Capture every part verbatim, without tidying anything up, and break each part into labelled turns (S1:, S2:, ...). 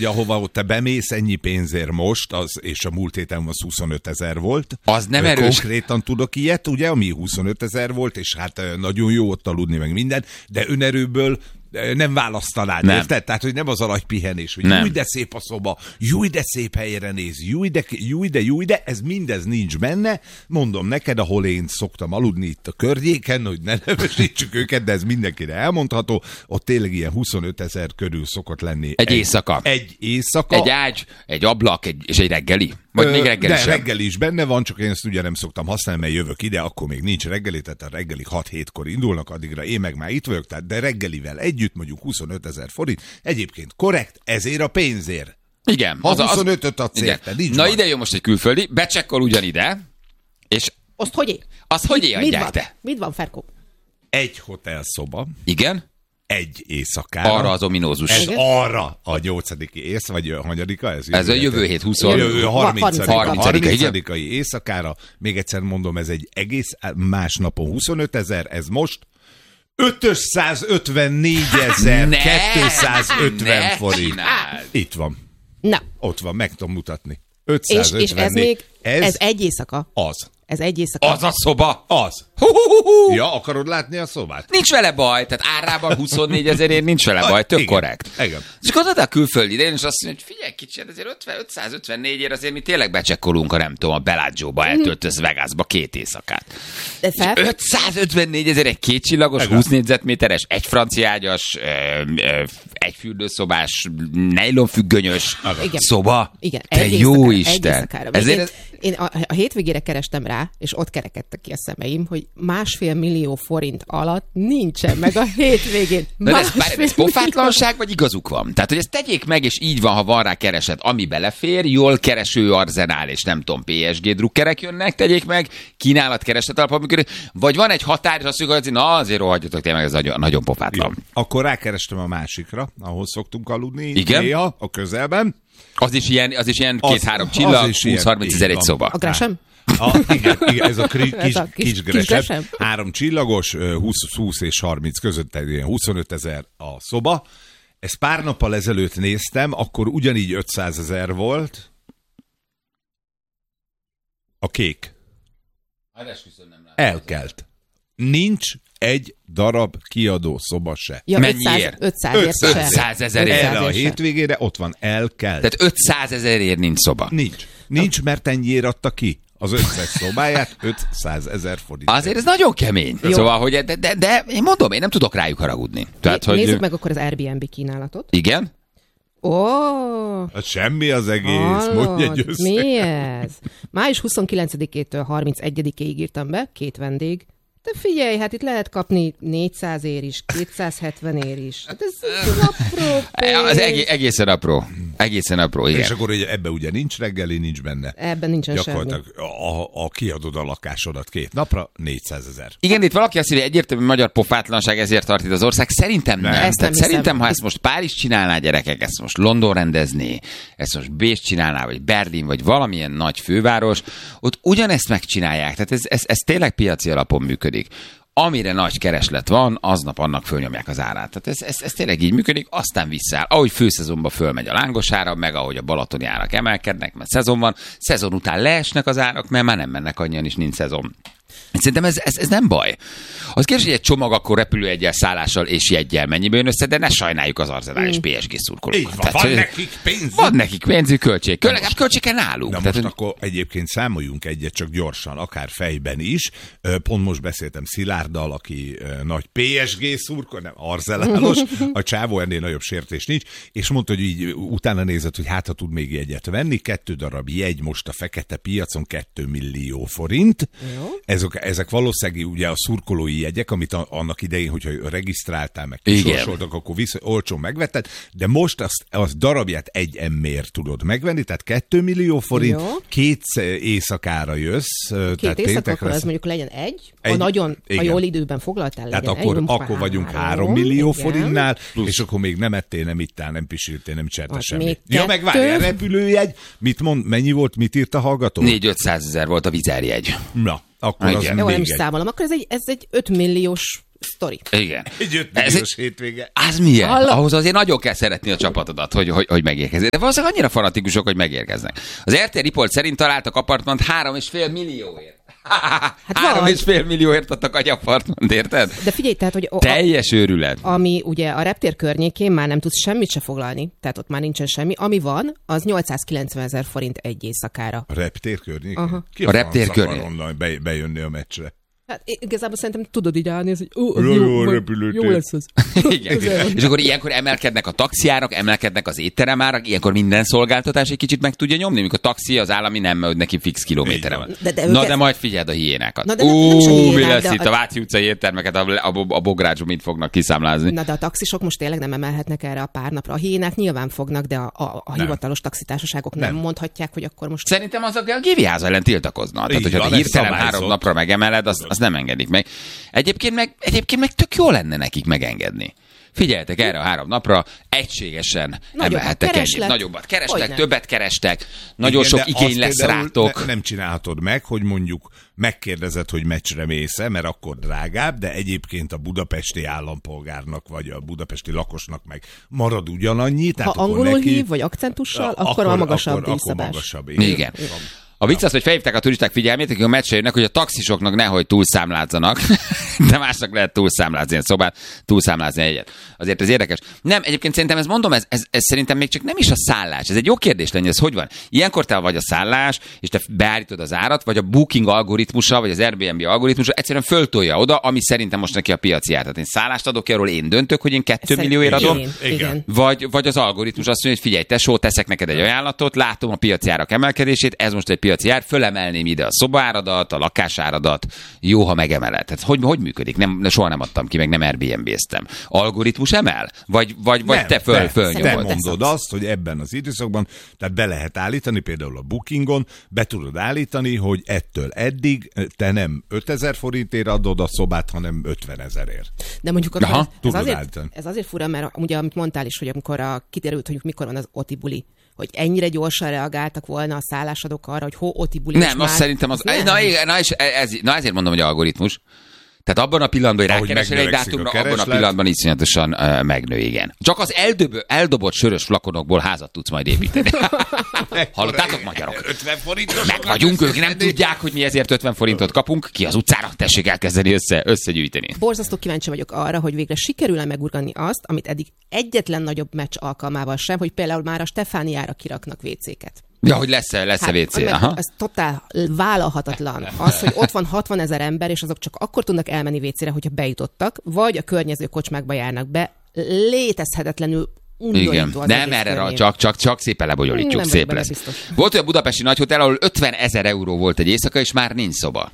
S1: hogy ahova te bemész ennyi pénzért most, az, és a múlt héten az huszonöt ezer volt.
S2: Az nem erős.
S1: Konkrétan tudok ilyet, ugye, ami huszonöt ezer volt, és hát nagyon jó ott aludni, meg minden, de önerőből nem választanád, nem. Érted? Tehát, hogy nem az a nagy pihenés, hogy júj, de szép a szoba, júj, de szép helyre néz, júj, de, júj, de, júj, de, ez mindez nincs benne. Mondom neked, ahol én szoktam aludni itt a környéken, hogy ne nevesítsük őket, de ez mindenkire elmondható, ott tényleg ilyen huszonöt ezer körül szokott lenni.
S2: Egy, egy éjszaka.
S1: Egy éjszaka.
S2: Egy ágy, egy ablak, egy, és egy reggeli. Vagy Ö, még reggeli
S1: de
S2: sem.
S1: reggeli is benne van, csak én ezt ugye nem szoktam használni, mert jövök ide, akkor még nincs reggeli, tehát a reggeli hat-hétkor indulnak, addigra én meg már itt vagyok, tehát de reggelivel együtt mondjuk huszonöt ezer forint. Egyébként korrekt, ezért a pénzért.
S2: Igen.
S1: Ha az, huszonötöt adsz érte, nincs
S2: Na
S1: van.
S2: ide jön most egy külföldi, becsekkol ugyanide, és...
S3: Azt hogy é?
S2: Azt hogy é adják te?
S3: Mit van, Ferkó?
S1: Egy hotelszoba.
S2: Igen?
S1: Egy éjszakára.
S2: Arra az ominózus.
S1: Ez igen? Arra a nyolcadiki ész, vagy a hanyadika? Ez,
S2: ez a jövő hét huszonötödike.
S1: harmincadika éjszakára. Még egyszer mondom, ez egy egész más napon huszonöt ezer, ez most ötszázötvennégyezer-kétszázötven forint.
S2: Csináld.
S1: Itt van.
S3: Na.
S1: Ott van, meg tudom mutatni.
S3: És, és ez még, ez, ez egy éjszaka?
S1: Az.
S3: Ez egy éjszaka?
S2: Az a szoba?
S1: Az.
S2: Hú-hú-hú-hú.
S1: Ja, akarod látni a szobát?
S2: Nincs vele baj, tehát árában huszonnégy ezerért nincs vele baj, tök
S1: igen,
S2: korrekt.
S1: Igen.
S2: És akkor oda a külföldi idején, és azt mondja, hogy figyelj kicsit, ezért ötszázötvennégyért azért mi tényleg becsekkolunk a nem tudom, a Bellagio-ba eltöltesz Vegasba két éjszakát.
S3: Fel...
S2: ötszázötvennégy ezer egy kétcsillagos, húsz négyzetméteres, egy franciágyas, egy fürdőszobás, nejlonfüggönyös szoba.
S3: Igen,
S2: te
S3: egy
S2: jó
S3: éjszakára,
S2: Isten.
S3: Egy ezért... Én a, a hétvégére kerestem rá, és ott kerekedtek ki a szemeim, hogy másfél millió forint alatt nincsen meg a hétvégén.
S2: Na ez, bár, ez pofátlanság, vagy igazuk van? Tehát, hogy ezt tegyék meg, és így van, ha van rá kereset, ami belefér, jól kereső arzenál, és nem tudom, pé es gé drukkerek jönnek, tegyék meg, kínálat kereslet alapon működik, vagy van egy határ, és azt mondjuk, hogy na azért rohadjatok, tényleg ez nagyon, nagyon pofátlan.
S1: Jó. Akkor rákerestem a másikra, ahol szoktunk aludni.
S2: Igen?
S1: Néha, a közelben.
S2: Az is ilyen, az is ilyen két-három csillag, húsz-harminc ezer egy szoba.
S3: A Gresham?
S1: A, igen, igen, ez a kis, kis,
S3: a kis,
S1: kis Gresham.
S3: kis Gresham.
S1: Három csillagos, húsz és harminc között, ilyen huszonöt ezer a szoba. Ezt pár nappal ezelőtt néztem, akkor ugyanígy ötszázezer volt. A kék. Elkelt. Nincs egy darab kiadó szoba se.
S3: Ja,
S2: mennyiért?
S3: ötszáz
S2: ezerért.
S1: Erre a hétvégére ott van, elkelt.
S2: Tehát ötszáz ezerért nincs szoba.
S1: Nincs. Nincs, mert ennyiért adta ki az összes szobáját, ötszázezer forint.
S2: Azért ez nagyon kemény. Jó. Szóval, hogy de, de, de én mondom, én nem tudok rájuk haragudni. Tehát,
S3: Nézzük
S2: hogy...
S3: meg akkor az Airbnb kínálatot.
S2: Igen?
S3: Ó! Oh,
S1: hát semmi az egész, mondj egy össze.
S3: Mi ez? május huszonkilencedikétől harmincegyedikéig írtam be, két vendég. De figyelj, hát itt lehet kapni négyszáz ér is, kétszázhetven ér is. Hát ez, ez apró pénz.
S2: Az egész, egészen apró. Egészen apró, igen.
S1: És akkor ugye ebbe ugye nincs reggeli, nincs benne.
S3: Ebben nincsen
S1: gyakorlatilag
S3: semmi.
S1: A, a kiadod a lakásodat két napra, négyszázezer.
S2: Igen, itt valaki azt mondja, hogy egyértelmű magyar pofátlanság, ezért tart itt az ország. Szerintem nem.
S3: nem.
S2: Tehát
S3: nem
S2: szerintem, ha ezt most Párizs csinálná, gyerekek, ezt most London rendezné, ezt most Bécs csinálná, vagy Berlin, vagy valamilyen nagy főváros, ott ugyanezt megcsinálják. Tehát ez, ez, ez tényleg piaci alapon működik. Amire nagy kereslet van, aznap annak fölnyomják az árát. Tehát ez, ez, ez tényleg így működik, aztán visszáll. Ahogy főszezonban fölmegy a lángos ára, meg ahogy a balatoni árak emelkednek, mert szezon van, szezon után leesnek az árak, mert már nem mennek annyian, is nincs szezon. Szerintem ez, ez, ez nem baj. Az kérdés, hogy egy csomag akkor repülőjeggyel, szállással és jeggyel mennyibe jön össze, de ne sajnáljuk az Arsenal és pé es gé szurkolókat.
S1: Így van, van nekik pénzük.
S2: Van nekik pénzük, költség. Kö, legalább költségen nálunk.
S1: Na
S2: Tehát,
S1: most akkor egyébként számoljunk egyet csak gyorsan, akár fejben is. Pont most beszéltem Szilárddal, aki nagy pé es gé szurkoló, nem arzenálos, a csávó ennél nagyobb sértés nincs, és mondta, hogy így utána nézett, hogy hát ha tud még jegyet venni, kettő darab jegy most a fekete piacon kettő millió forint. Ezek, ezek valószínűleg ugye a szurkolói jegyek, amit a, annak idején, hogyha regisztráltál, meg kisorsoltak, akkor visz, olcsón megvetted, de most azt, azt darabját egy emmér tudod megvenni, tehát kettő millió forint, jó. Két éjszakára jössz.
S3: Két
S1: tehát
S3: éjszaka, akkor az mondjuk legyen egy, egy a nagyon, igen. A jól időben foglaltál, legyen
S1: tehát akkor,
S3: egy,
S1: akkor vagyunk három millió
S3: igen.
S1: forintnál, plusz. És akkor még nem ettél, nem ittál, nem pisiltél, nem cserte semmit. Ja, meg várjál, repülőjegy, mit mond, mennyi volt, mit írt a hallgató?
S2: négy-ötszázezer volt a vizerjegy.
S1: Na. Akkor az
S3: jó, nem is
S1: egy...
S3: számolom. Akkor ez egy, ez egy öt milliós sztori.
S2: Igen.
S1: Egy öt milliós hétvége.
S2: Az milyen?
S3: Hallom.
S2: Ahhoz azért nagyon kell szeretni a csapatodat, hogy, hogy, hogy megérkezzék. De valószínűleg annyira fanatikusok, hogy megérkeznek. Az er té Report szerint találtak apartmant három és fél millióért. Hát három és fél millióért adtak egy apartmant, érted?
S3: De figyelj, tehát, hogy... A,
S2: Teljes őrület.
S3: Ami ugye a reptér környékén már nem tudsz semmit se foglalni, tehát ott már nincsen semmi. Ami van, az nyolcszázkilencvenezer forint egy éjszakára.
S1: A reptér környékén?
S3: Aha.
S1: Ki
S2: A reptér
S1: franc akar
S2: környékén.
S1: onnan be, bejönni a meccsre?
S3: Hát igazából szerintem tudod így állni, hogy ó, az
S1: Jó,
S3: jó,
S1: jó,
S3: majd
S1: repülőtér.
S3: jó lesz az.
S2: Igen. És akkor ilyenkor emelkednek a taxiárak, emelkednek az étteremárak, ilyenkor minden szolgáltatás egy kicsit meg tudja nyomni, mikor a taxi az állami nem, mert neki fix kilométere van.
S3: De- de
S2: Na
S3: őket-
S2: de majd figyeld a hiénákat.
S3: Na de nem- nem is a
S2: Ú, mi
S3: hiénák,
S2: lesz
S3: de
S2: itt
S3: a-
S2: a Váci utcai éttermeket, a, a, a bográcsú mit fognak kiszámlázni.
S3: Na de a taxisok most tényleg nem emelhetnek erre a pár napra. A hiénák nyilván fognak, de a, a, a hivatalos taxitársaságok nem.
S1: Nem.
S3: mondhatják, hogy akkor most...
S2: Szerintem azok a géviház ellen tiltakozna. Tehát,
S1: Így
S2: hogyha
S1: van,
S2: te
S1: ez
S2: hirtelen
S1: szabályozott.
S2: három napra megemeled, azt, azt nem engedik meg. Egyébként meg, egyébként meg tök jó lenne nekik megengedni. Figyeljetek erre a három napra, egységesen
S3: Nagyobbat
S2: emelhettek ennyit.
S3: kereslet.
S2: Nagyobbat kerestek,
S3: Hogyne.
S2: többet kerestek, nagyon
S1: Igen,
S2: sok
S1: de
S2: igény
S1: azt
S2: lesz
S1: például
S2: rátok.
S1: Ne, nem csinálhatod meg, hogy mondjuk megkérdezed, hogy meccsre mész-e, mert akkor drágább, de egyébként a budapesti állampolgárnak, vagy a budapesti lakosnak meg marad ugyanannyi.
S3: Ha
S1: Tehát akkor
S3: angolul
S1: neki,
S3: hív, vagy akcentussal, akkor, a magasabb
S1: akkor, akkor
S3: díjszabás.
S1: magasabb.
S2: Igen. A vicc az, hogy felhívták a turisták figyelmét, akik a meccsre jönnek, hogy a taxisoknak nehogy túlszámlázzanak, de másnak lehet túlszámlázni egy szobát, túlszámlázni egyet. Azért ez érdekes. Nem, egyébként szerintem ez mondom, ez, ez, ez szerintem még csak nem is a szállás. Ez egy jó kérdés lenne, ez hogy van? Ilyenkor te vagy a szállás, és te beállítod az árat, vagy a Booking algoritmusa, vagy az Airbnb algoritmusa egyszerűen föltolja oda, ami szerintem most neki a piaci ár. Tehát én szállást adok ki, arról én döntök, hogy én kettő millióért adom.
S3: Igen,
S1: Igen.
S3: igen.
S2: Vagy, vagy az algoritmus azt mondja, hogy figyelj, tesó, teszek neked egy ajánlatot, látom a piaci árak emelkedését, ez most egy piaci ár, fölemelném ide a szobáradat, a lakásáradat, jó, ha megemeled. Tehát hogy, hogy működik? Nem, soha nem adtam ki, meg nem Airbnb-ztem. Algoritmus emel? Vagy, vagy, vagy
S1: Nem,
S2: te föl,
S1: te,
S2: fölnyomod?
S1: te
S3: Fölnyomod.
S1: mondod azt, hogy ebben az időszakban, tehát be lehet állítani, például a Bookingon, be tudod állítani, hogy ettől eddig te nem ötezer forintért adod a szobát, hanem ötvenezerért.
S3: De mondjuk
S2: Aha,
S3: ez, ez,
S1: tudod
S3: azért,
S1: állítani.
S3: ez azért fura, mert ugye amit mondtál is, hogy amikor a, kiderült, hogy mikor van az Oti buli, hogy ennyire gyorsan reagáltak volna a szállásadók arra, hogy ho Oti buli.
S2: Nem,
S3: és
S2: azt
S3: már-
S2: szerintem az...
S3: nem.
S2: Na, igen, na, és ez, na ezért mondom, hogy algoritmus. Tehát abban a pillanatban, hogy
S1: Ahogy
S2: rákeresel egy
S1: megnövekszik a
S2: dátumra, abban a
S1: kereslet.
S2: pillanatban iszonyatosan uh, megnő, igen. Csak az eldöbö, eldobott sörös flakonokból házat tudsz majd építeni. Hallottátok, magyarok?
S1: ötven forintos.
S2: Meg vagyunk, ők nem tudják, hogy mi ezért ötven forintot kapunk, ki az utcára, tessék elkezdeni össze, összegyűjteni.
S3: Borzasztó kíváncsi vagyok arra, hogy végre sikerül-e megurgani azt, amit eddig egyetlen nagyobb meccs alkalmával sem, hogy például már a Stefániára kiraknak vécéket.
S2: Ja, hogy lesz-e, lesz-e vé cé?
S3: mert
S2: Aha.
S3: ez totál vállalhatatlan. Az, hogy ott van hatvan ezer ember, és azok csak akkor tudnak elmenni vécére, hogyha bejutottak, vagy a környező kocsmákba járnak be. Létezhetetlenül undorító
S2: Igen,
S3: az
S2: nem
S3: egész
S2: erre,
S3: környék.
S2: csak, csak, csak szépen lebonyolítjuk,
S3: Nem
S2: szép
S3: vagyok benne
S2: lesz.
S3: biztos.
S2: Volt olyan budapesti nagyhotel, ahol ötven ezer euró volt egy éjszaka, és már nincs szoba.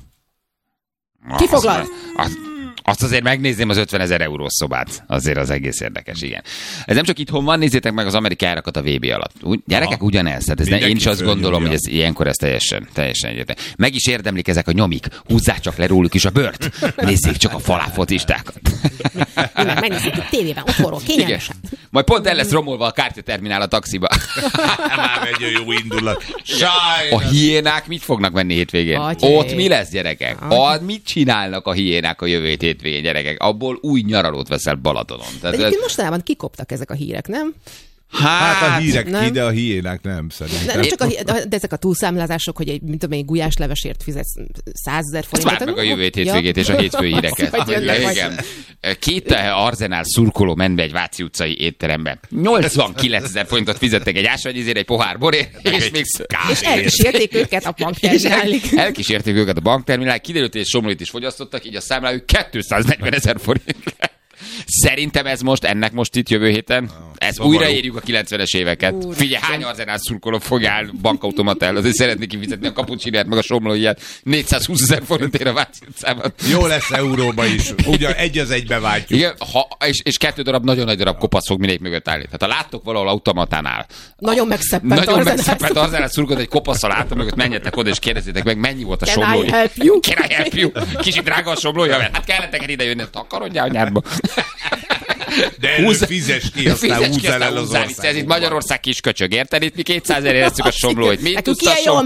S3: Ki foglal?
S2: Azt, azt, azt azért megnézném az ötven ezer eurós szobát. Azért az egész érdekes, igen. Ez nem csak itthon van, nézzétek meg az amerikai árakat a vé bé alatt. Úgy, gyerekek, ugyanez. Tehát ez ne, én is azt
S1: Mindenki
S2: gondolom, hogy
S1: fölnyomja.
S2: ez ilyenkor ez teljesen, teljesen egyértelmű. Meg is érdemlik ezek a nyomik. Húzzák csak le róluk is a bört. Nézzék csak a faláfocistákat.
S3: Meg megnézzük a tévében, otthonról,
S2: Igen.
S3: kényelmesen.
S2: Majd pont el lesz romolva a kártyaterminál a taxiba.
S1: Már egy jó indulat. Sajnos.
S2: A hiénák mit fognak venni hétvégén?
S3: Atyé.
S2: Ott mi lesz, gyerekek? Ott mit csinálnak a hiénák a jövő hétvégén, gyerekek? Abból új nyaralót veszel Balatonon.
S3: De
S2: Tehát, ez,
S3: egyébként mostanában kikoptak ezek a hírek, nem?
S1: Hát a hírek
S3: nem.
S1: ki, de a hiénák nem
S3: De,
S1: szerintem.
S3: nem csak a, hí- de ezek a túlszámlázások, hogy egy, mint tudom én, gulyáslevesért fizetsz százezer
S2: ezt
S3: forintot.
S2: várd meg a jövő hét hétvégét és a hétfő híreket.
S3: Majd jönnek, majd.
S2: Igen. Két Arzenál szurkoló ment be egy Váci utcai étterembe. nyolcvankilencezer forintot fizettek egy ásványizére, egy pohár borért, és még
S3: És elkísérték őket a bankterminálig.
S2: elkísérték őket a bankterminál, kiderült, hogy egy somlóit is fogyasztottak, így a számlájuk kétszáznegyven ezer forint. Szerintem ez most, ennek most itt jövő héten, ez
S1: szomorú.
S2: újra érjük a kilencvenes éveket.
S3: Úristen.
S2: Figyelj, hány Arzenál szurkoló fog áll bankautomata el, azért szeretnék kifizetni a kapucsinert, meg a somlóiát négyszázhúszezer forintért a Váci utcában.
S1: Jó lesz euróba is. Ugyan egy az egybe váltjuk.
S2: Igen, ha, és, és kettő darab, nagyon nagy darab kopasz fog mindegyik mögött állni. Tehát ha láttok valahol automatánál,
S3: Nagyon megszeppent
S2: nagyon
S3: Arzenál
S2: megszeppent Arzenál szurkolót egy kopaszsal áll mögött, menjetek oda és kérdezzétek meg, mennyi volt a
S3: Can I
S2: somlója.
S3: help you?
S2: Can I help you? Kicsit drága a somlója, mert hát kellett neked ide jönni, takarodjál anyádba.
S1: De előbb fizes ki, aztán húzz el az országban.
S2: Ez itt Magyarország kis köcsög, érted? Itt mi kétszázer érezzük a somlóit. Mit tudsz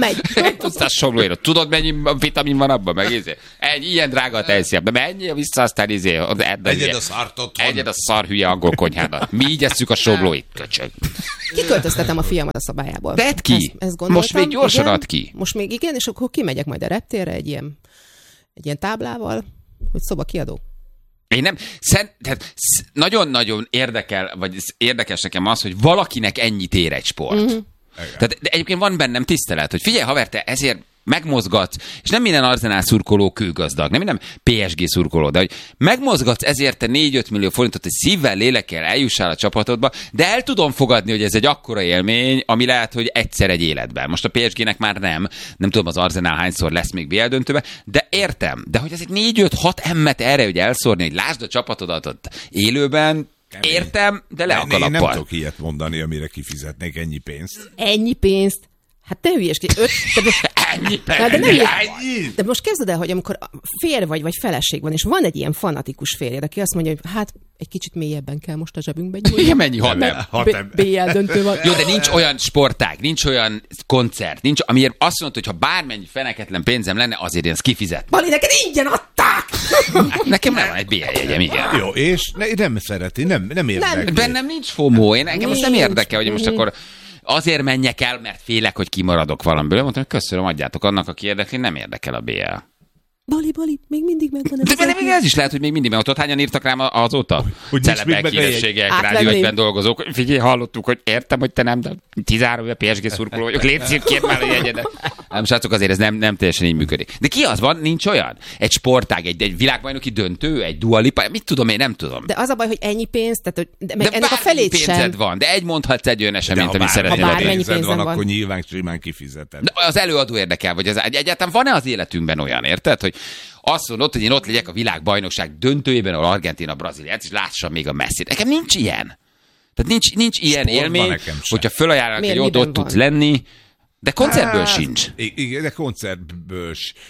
S2: a somlóiról? Tudod, mennyi vitamin van abban? Meg izé? Ennyi, ilyen drága a tejszél. Menjél vissza, aztán izé.
S1: Egyed a szart otthon.
S2: Egyed a szar hülye angol konyhába. Mi így esszük a somlóit, köcsög.
S3: Kiköltöztetem a fiamat a szobájából.
S2: Vedd ki.
S3: Ezt, ezt
S2: most még gyorsan
S3: igen,
S2: ad ki.
S3: Most még igen, és akkor kimegyek majd a reptérre egy ilyen, egy ilyen táblával, hogy szoba kiadó.
S2: Én nem, szent, tehát nagyon-nagyon érdekel, vagy érdekes nekem az, hogy valakinek ennyit ér egy sport. Mm-hmm. Tehát, de egyébként van bennem tisztelet, hogy figyelj, haver, te ezért megmozgatsz, és nem minden Arsenal szurkoló kőgazdag, nem minden pé es gé szurkoló, de hogy megmozgatsz ezért te négy-öt millió forintot, hogy szívvel, lélekkel eljussál a csapatodba, de el tudom fogadni, hogy ez egy akkora élmény, ami lehet, hogy egyszer egy életben. Most a pé es gének már nem, nem tudom az Arsenal hányszor lesz még bé el döntőbe, de értem, de hogy ez egy négy-öt-hat emmet erre, hogy elszórni, hogy lásd a csapatodat ott élőben, értem, de le a kalappal.
S1: Én nem tudok ilyet mondani, amire kifizetnék ennyi pénzt.
S3: Ennyi pénzt? Hát te hülyeskedj. Öt...
S2: Ennyi
S3: de, de, nem de most kezded el, hogy amikor férj vagy, vagy feleség van, és van egy ilyen fanatikus férjed, aki azt mondja, hogy hát egy kicsit mélyebben kell most a zsebünkbe nyúlni.
S2: Igen, mennyi, ha nem.
S3: bé el döntő van.
S2: Jó, de nincs olyan sportág, nincs olyan koncert, nincs, amiért azt mondod, hogy ha bármennyi feneketlen pénzem lenne, azért én ezt kifizet.
S3: Bali, neked ingyen adták!
S2: Nekem nem van egy bé el jegyem, igen.
S1: Jó, és ne, nem szereti, nem, nem érdekli.
S2: Nem, bennem nincs FOMO, én engem most nem érdekel, hogy most akkor azért menjek el, mert félek, hogy kimaradok valamiből. Mondtam, hogy köszönöm, adjátok annak, aki érdekli, nem érdekel a bé el.
S3: Bali, Bali, még mindig megvan ez.
S2: De még ez is lehet, hogy még mindig megvan. Ott hányan írtak rám azóta? Celebek, hírességek, Rádió ötven dolgozók. Figyelj, hallottuk, hogy értem, hogy te nem, de tizenhárom éve pé es gé szurkoló vagyok. Légy szív, kérd már, hogy egyedet. Nem, srácok, azért ez nem, nem teljesen így működik. De ki az van? Nincs olyan? Egy sportág, egy, egy világbajnoki döntő, egy Dua Lipa, mit tudom én, nem tudom.
S3: De az a baj, hogy ennyi pénz, tehát, hogy de, meg
S2: de
S3: ennek a felét
S2: pénzed
S3: sem.
S2: van, de egy mondhatsz egy olyan eseményt, ami szeretnél.
S3: Ha bármennyi
S1: pénzed van,
S3: van,
S1: akkor nyilván simán kifizeted.
S2: De az előadó érdekel, vagy az, egyáltalán van-e az életünkben olyan, érted, hogy azt mondod, hogy én ott legyek a világbajnokság döntőjében, ahol Argentína, Brazília, és lássam még a Messit. Nekem nincs ilyen. Tehát nincs, nincs ilyen
S1: Sportban
S2: élmény, hogyha felajánlnak, hogy ott, ott tudsz lenni, de koncertből hát, sincs.
S1: Igen, de koncertből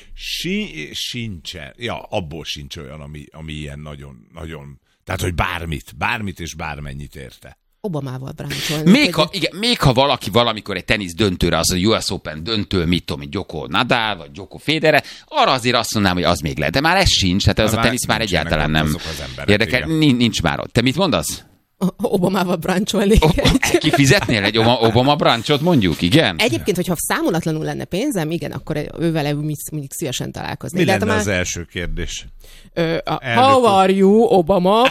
S1: si, sincsen. Ja, abból sincs olyan, ami, ami ilyen nagyon, nagyon... Tehát, hogy bármit, bármit és bármennyit érte.
S3: Obamával bráncsolni.
S2: Még ha, igen, még ha valaki valamikor egy tenisz döntőre, az a u es Open döntő, mit tudom, Djoko Nadal, vagy Djoko Federer, arra azért azt mondanám, hogy az még lehet. De már ez sincs, tehát az a tenisz már egyáltalán nem érdekel. Nincs már ott. Te mit mondasz?
S3: Obamával brancsolni.
S2: Kifizetnél egy Obama brancsot, mondjuk, igen?
S3: Egyébként, hogyha számolatlanul lenne pénzem, igen, akkor ővele mondjuk szívesen találkozni.
S1: Mi lenne már... az első kérdés?
S3: Ö, a, how are you, Obama?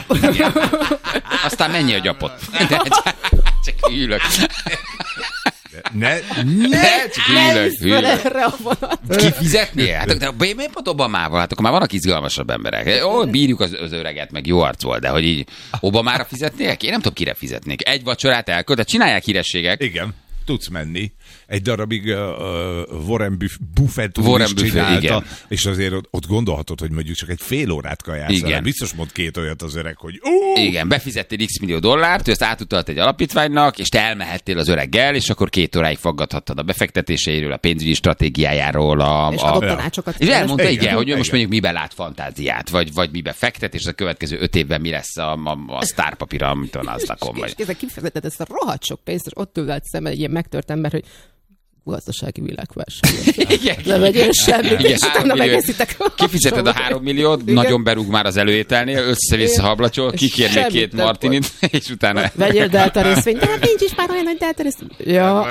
S2: Aztán mennyi a gyapot? Csak ülök.
S1: Ne, ne,
S2: csak ülök, ülök. Kifizetnél? Hát, de miért pont Obamával? Hát akkor már vannak izgalmasabb emberek. Ó, bírjuk az, az öreget, meg jó arc volt, de hogy így Obamára fizetnél? Én nem tudom, kire fizetnék. Egy vacsorát elkölt, de csinálják hírességek.
S1: Igen. Tudsz menni. Egy darabig uh, uh, Warren Buffett úr
S2: Warren
S1: is
S2: Buffett,
S1: csinálta,
S2: igen.
S1: És azért ott, ott gondolhatod, hogy mondjuk csak egy fél órát kajálsz. Biztos mond két olyat az öreg, hogy ó!
S2: Igen, befizettél x millió dollárt, ő ezt átutalt egy alapítványnak, és te elmehettél az öreggel, és akkor két óráig faggathattad a befektetéseiről, a pénzügyi stratégiájáról. A,
S3: és
S2: a,
S3: adott tanácsokat.
S2: És elmondta, igen, igen, hogy
S1: igen.
S2: most mondjuk miben lát fantáziát, vagy, vagy miben fektet, és a következő öt évben mi lesz a, a, a sztárpapíra, amit a NASDAQ-on vagy.
S3: És kifejezetten ezt a rohadt sok pénzt, és ott ülött szemben egy ilyen megtört ember, hogy gazdasági világválság.
S2: Igen.
S3: Nem vegyél semmit, és utána megeszitek.
S2: Kifizeted a három milliót, igen. Nagyon berúg már az előételnél, össze-vissza hablacsol, kikérnél két martinit, és utána...
S3: Vegyél delta részvényt, de hát nincs is már olyan, hogy delta részvény. Ja.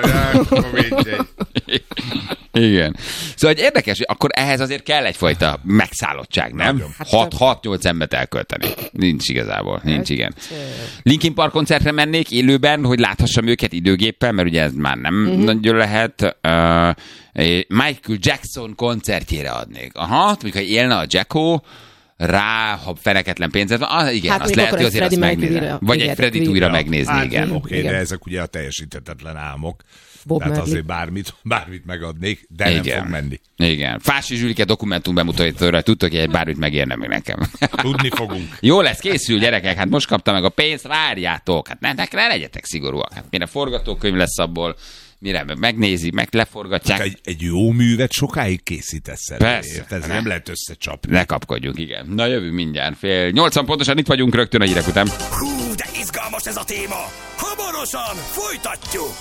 S2: Igen. Szóval egy érdekes, hogy akkor ehhez azért kell egyfajta megszállottság, nem? hat-nyolc embert elkölteni. Nincs igazából, nincs, igen. Linkin Park koncertre mennék élőben, hogy láthassam őket időgéppel, mert ugye ez már nem mm-hmm. nagyon lehet. Uh, Michael Jackson koncertjére adnék. Aha, mondjuk, ha élne a Jacko, rá, ha feneketlen pénzed van, ah, igen, hát azt lehet, hogy azért azt megnézni. Vagy egy Freddit újra megnézni, hát, igen.
S1: Oké, okay, de ezek ugye a teljesíthetetlen álmok. Bob Tehát Merli. Azért bármit, bármit megadnék, de igen. Nem fog menni.
S2: Igen. Fási Zsülike dokumentum bemutatóra tudtok, hogy egy bármit megérne még nekem.
S1: Tudni fogunk.
S2: Jó lesz, készül, gyerekek, hát most kaptam meg a pénzt, várjátok. Hát ne, ne legyetek szigorúak. Hát mire forgatókönyv lesz abból, mire megnézi, meg leforgatják.
S1: Hát egy, egy jó művet sokáig készítesz el.
S2: Persze.
S1: Ez nem lehet összecsapni.
S2: Ne kapkodjunk, igen. Na jövünk mindjárt. Fél nyolcan pontosan itt vagyunk rögtön a hírek után.
S4: izgalmas ez a téma. Hamarosan folytatjuk.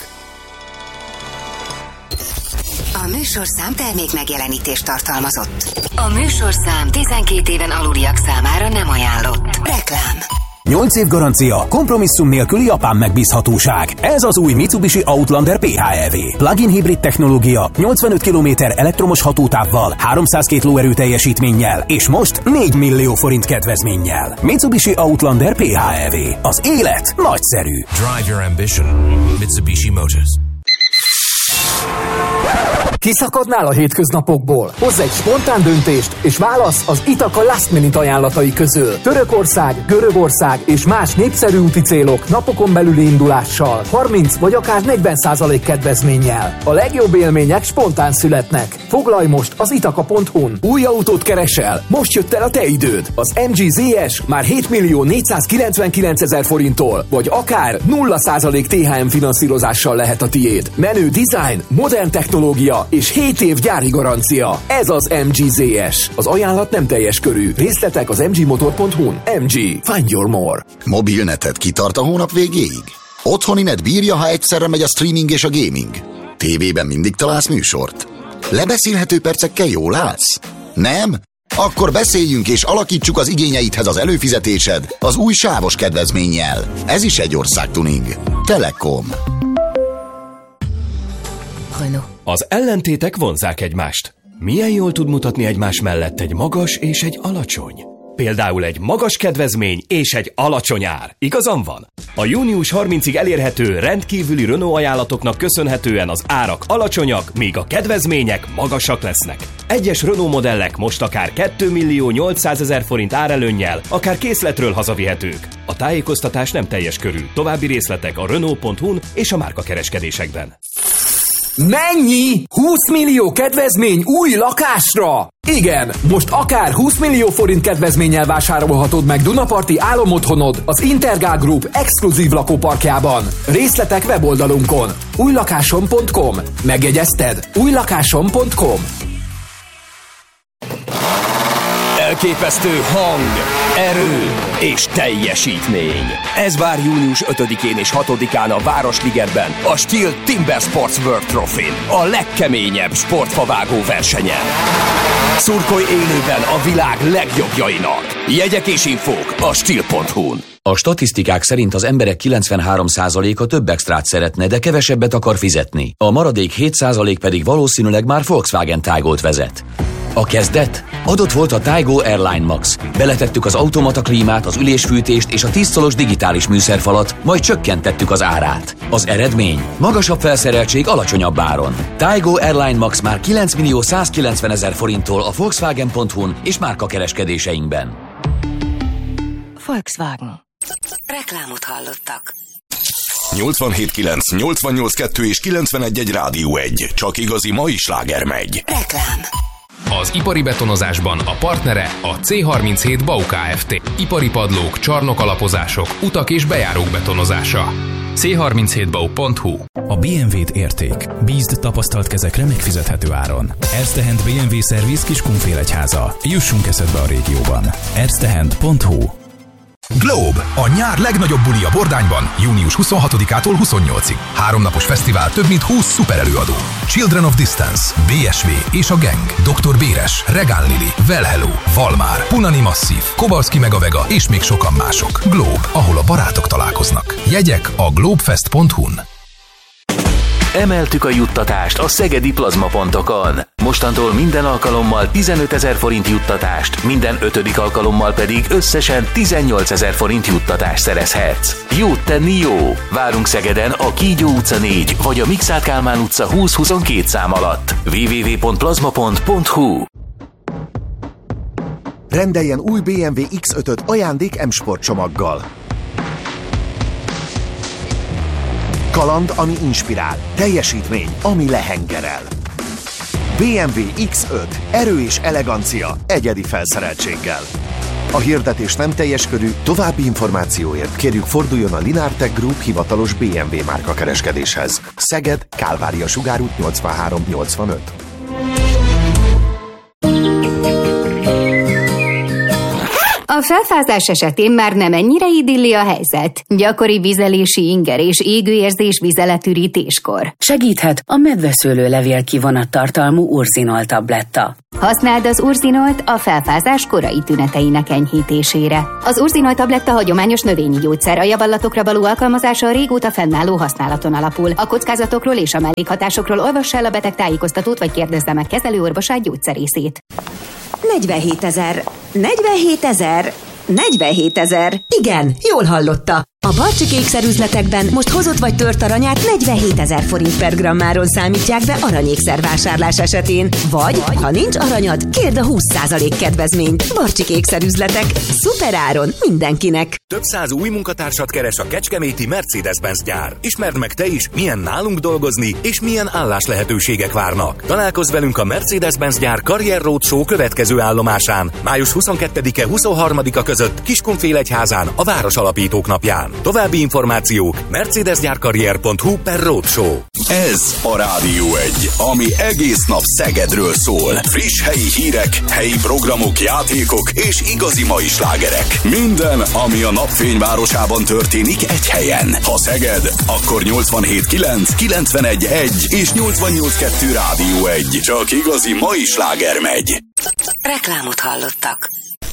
S5: A műsorszám termék megjelenítést tartalmazott. A műsorszám tizenkét éven aluliak számára nem ajánlott. Reklám.
S6: nyolc év garancia, kompromisszum nélküli japán megbízhatóság. Ez az új Mitsubishi Outlander pé há é vé. Plug-in hibrid technológia, nyolcvanöt kilométer elektromos hatótávval, háromszázkettő lóerő teljesítménnyel, és most négy millió forint kedvezménnyel. Mitsubishi Outlander pé há é vé. Az élet nagyszerű.
S7: Drive your ambition. Mitsubishi Motors.
S8: Kiszakadnál a hétköznapokból? Hozz egy spontán döntést, és válasz az Ithaca Last Minute ajánlatai közül. Törökország, Görögország és más népszerű úti célok napokon belüli indulással, harminc vagy akár negyven százalék kedvezménnyel. A legjobb élmények spontán születnek. Foglalj most az ithaca pont hu-n. Új autót keresel? Most jött el a te időd. Az em gé zé es már hét millió négyszázkilencvenkilencezer forinttól, vagy akár nulla százalék té há em finanszírozással lehet a tiéd. Menő design, modern technológia és hét év gyári garancia. Ez az em gé zé es. Az ajánlat nem teljes körű. Részletek az em gé motor pont hu-n. em gé. Find your more.
S9: Mobilneted kitart a hónap végéig? Otthoni net bírja, ha egyszerre megy a streaming és a gaming? Tévében mindig találsz műsort? Lebeszélhető percekkel jól állsz? Nem? Akkor beszéljünk és alakítsuk az igényeidhez az előfizetésed az új sávos kedvezménnyel. Ez is egy országtuning. Telekom.
S5: Renault.
S7: Az ellentétek vonzzák egymást. Milyen jól tud mutatni egymás mellett egy magas és egy alacsony? Például egy magas kedvezmény és egy alacsony ár. Igazam van? A június harmincadikáig elérhető rendkívüli Renault ajánlatoknak köszönhetően az árak alacsonyak, míg a kedvezmények magasak lesznek. Egyes Renault modellek most akár két millió nyolcszázezer forint árelőnnyel, akár készletről hazavihetők. A tájékoztatás nem teljes körű. További részletek a Renault pont hu-n és a márkakereskedésekben.
S8: Mennyi? húsz millió kedvezmény új lakásra? Igen, most akár húsz millió forint kedvezménnyel vásárolhatod meg Dunaparti álomotthonod az Intergál Group exkluzív lakóparkjában. Részletek weboldalunkon. újlakásom pont com. Megjegyezted? újlakásom pont com.
S4: Elképesztő hang, erő és teljesítmény. Ez vár június ötödikén és hatodikán a Városligetben, a Steel Timber Sports World Trophy-n, a legkeményebb sportfavágó versenyen. Szurkolj élőben a világ legjobbjainak. Jegyek és infók a steel pont hu-n.
S10: A statisztikák szerint az emberek kilencvenhárom százaléka több extrát szeretne, de kevesebbet akar fizetni. A maradék hét százalék pedig valószínűleg már Volkswagen Taygolt vezet. A kezdet? Adott volt a Taygo Airline Max. Beletettük az automata klímát, az ülésfűtést és a tíz szolos digitális műszerfalat, majd csökkentettük az árát. Az eredmény? Magasabb felszereltség alacsonyabb áron. Taygo Airline Max már kilenc millió százkilencvenezer forinttól a Volkswagen pont hu-n és márkakereskedéseinkben.
S5: Volkswagen. Reklámot hallottak.
S4: nyolcvanhét kilenc, nyolcvannyolc kettő és kilencvenegy egy Rádió egy. Csak igazi mai sláger megy.
S5: Reklám.
S11: Az ipari betonozásban a partnere a cé harminchét bau Kft. Ipari padlók, csarnokalapozások, utak és bejárók betonozása. cé harminchét bau pont hu.
S12: A bé em vét érték. Bízd tapasztalt kezekre megfizethető áron. Erste Hand bé em vé Service Kiskunfélegyháza. Jussunk eszedbe a régióban. erste hand pont hu.
S13: Globe, a nyár legnagyobb buli a Bordányban, június huszonhatodikától huszonnyolcadikáig. Háromnapos fesztivál, több mint húsz szuperelőadó. Children of Distance, bé es vé és a Gang, doktor Béres, Regán Lili, Well Hello, Valmár, Punani Masszív, Kovalszki meg a Vega és még sokan mások. Globe, ahol a barátok találkoznak. Jegyek a globefest pont hu-n.
S14: Emeltük a juttatást a szegedi plazmapontokon. Mostantól minden alkalommal tizenötezer forint juttatást, minden ötödik alkalommal pedig összesen tizennyolcezer forint juttatást szerezhetsz. Jót tenni jó! Várunk Szegeden a Kígyó utca négy vagy a Mikszáth Kálmán utca húsz huszonkettő szám alatt. double-u double-u double-u pont plazmapont pont hu.
S15: Rendeljen új bé em vé iksz ötöt ajándék M-Sport csomaggal. Kaland, ami inspirál. Teljesítmény, ami lehengerel. bé em vé iksz öt. Erő és elegancia. Egyedi felszereltséggel. A hirdetés nem teljes körű, további információért kérjük forduljon a Linartech Group hivatalos bé em vé márka kereskedéshez. Szeged, Kálvária Sugárút nyolcvanhárom nyolcvanöt.
S16: A
S5: felfázás esetén már nem ennyire idilli a helyzet. Gyakori vizelési inger és égőérzés vizeletürítéskor.
S16: Segíthet a medveszőlő levél kivonat tartalmú urzinol tabletta.
S5: Használd az urzinolt a felfázás korai tüneteinek enyhítésére. Az urzinol tabletta hagyományos növényi gyógyszer, a javallatokra való alkalmazása a régóta fennálló használaton alapul. A kockázatokról és a mellékhatásokról olvass el a beteg tájékoztatót, vagy kérdezze meg kezelőorvosát, gyógyszerészét.
S17: negyvenhétezer, negyvenhétezer, negyvenhétezer. Igen, jól hallotta. A Barcsik ékszerüzletekben most hozott vagy tört aranyát negyvenhétezer forint per grammáron számítják be aranyékszer-vásárlás esetén. Vagy, ha nincs aranyad, kérd a húsz százalék kedvezményt. Barcsik ékszerüzletek. Szuper áron mindenkinek.
S18: Több száz új munkatársat keres a kecskeméti Mercedes-Benz gyár. Ismerd meg te is, milyen nálunk dolgozni, és milyen állás lehetőségek várnak. Találkozz velünk a Mercedes-Benz gyár Karrier Roadshow következő állomásán, május huszonkettedike huszonharmadika között Kiskunfélegyházán, a Városalapítók napján. További információk mercedes-gyárkarrier pont hu per roadshow.
S19: Ez a Rádió egy, ami egész nap Szegedről szól. Friss helyi hírek, helyi programok, játékok és igazi mai slágerek. Minden, ami a napfényvárosában történik, egy helyen. Ha Szeged, akkor nyolcvanhét kilenc, kilencvenegy egy és nyolcvannyolc kettő Rádió egy. Csak igazi mai sláger megy.
S5: Reklámot hallottak.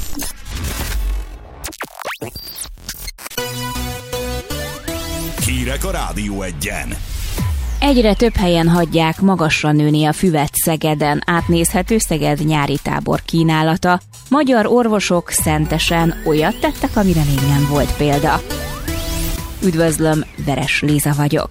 S19: Hírek a Rádió egyen.
S20: Egyre több helyen hagyják magasra nőni a füvet Szegeden. Átnézhető Szeged nyári tábor kínálata. Magyar orvosok szentesen olyat tettek, amire még nem volt példa. Üdvözlöm, Veres Léza vagyok.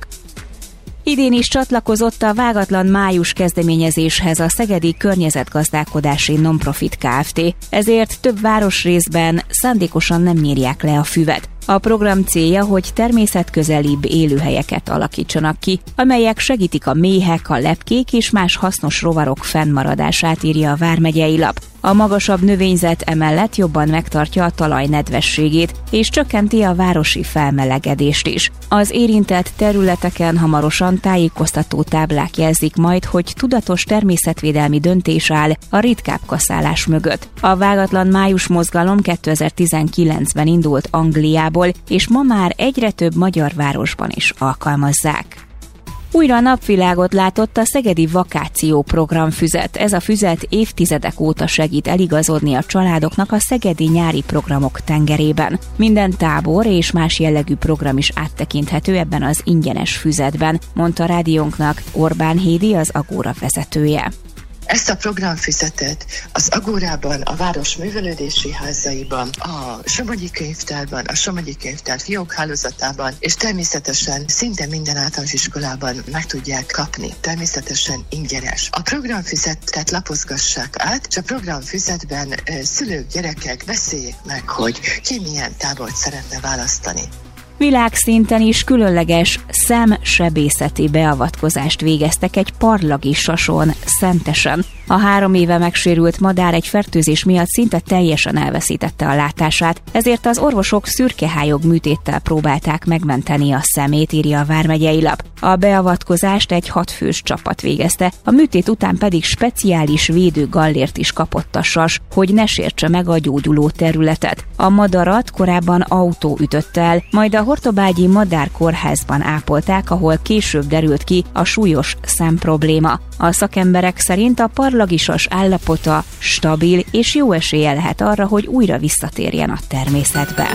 S20: Idén is csatlakozott a Vágatlan május kezdeményezéshez a Szegedi Környezetgazdálkodási Nonprofit Kft. Ezért több városrészben szándékosan nem nyírják le a füvet. A program célja, hogy természetközelibb élőhelyeket alakítsanak ki, amelyek segítik a méhek, a lepkék és más hasznos rovarok fennmaradását, írja a vármegyei lap. A magasabb növényzet emellett jobban megtartja a talaj nedvességét, és csökkenti a városi felmelegedést is. Az érintett területeken hamarosan tájékoztató táblák jelzik majd, hogy tudatos természetvédelmi döntés áll a ritkább kaszálás mögött. A Vágatlan május mozgalom kétezer-tizenkilencben indult Angliából, és ma már egyre több magyar városban is alkalmazzák. Újra napvilágot látott a szegedi vakáció programfüzet. Ez a füzet évtizedek óta segít eligazodni a családoknak a szegedi nyári programok tengerében. Minden tábor és más jellegű program is áttekinthető ebben az ingyenes füzetben, mondta rádiónknak Orbán Hédi, az Agóra vezetője.
S21: Ezt a programfüzetet az Agórában, a város művelődési házaiban, a Somogyi könyvtárban, a Somogyi könyvtár fiók hálózatában, és természetesen szinte minden általános iskolában meg tudják kapni. Természetesen ingyenes. A programfüzetet lapozgassák át, és a programfüzetben szülők, gyerekek beszéljék meg, hogy ki milyen tábort szeretne választani.
S20: Világszinten is különleges szemsebészeti beavatkozást végeztek egy parlagi sason, Szentesen. A három éve megsérült madár egy fertőzés miatt szinte teljesen elveszítette a látását, ezért az orvosok szürkehályog műtéttel próbálták megmenteni a szemét, írja a vármegyei lap. A beavatkozást egy hatfős csapat végezte, a műtét után pedig speciális védő gallért is kapott a sas, hogy ne sértse meg a gyógyuló területet. A madarat korábban autó ütötte el, majd a Hortobágyi Madárkórházban ápolták, ahol később derült ki a súlyos szemprobléma. A szakemberek szerint a parlagisas állapota stabil, és jó esélye lehet arra, hogy újra visszatérjen a természetbe.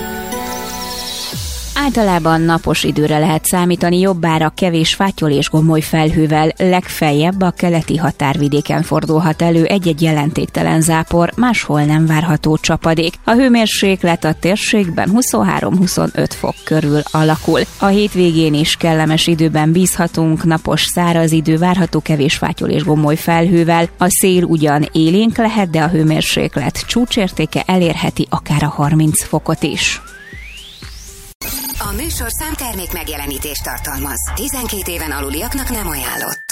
S20: Általában napos időre lehet számítani, jobbára kevés fátyol és gomoly felhővel, legfeljebb a keleti határvidéken fordulhat elő egy-egy jelentéktelen zápor, máshol nem várható csapadék. A hőmérséklet a térségben huszonhárom-huszonöt fok körül alakul. A hétvégén is kellemes időben bízhatunk, napos száraz idő várható kevés fátyol és gomoly felhővel, a szél ugyan élénk lehet, de a hőmérséklet csúcsértéke elérheti akár a harminc fokot is.
S5: A műsorszám termék megjelenítést tartalmaz. tizenkét éven aluliaknak nem ajánlott.